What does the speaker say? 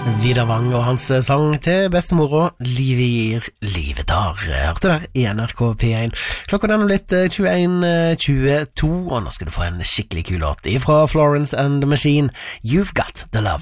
Vidar Wang og hans sang til bestemora Livet gir, livet tar. Hørte der i NRK P1. Klokka den har blitt 21:22, og nå skal du få en skikkelig kul låt fra Florence and the Machine. You've Got the Love.